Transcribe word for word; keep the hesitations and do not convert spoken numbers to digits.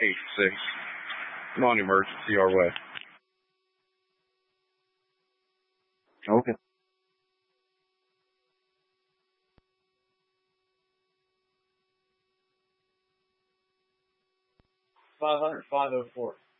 eight six. I'm on emergency our way. Okay. five hundred, five oh four.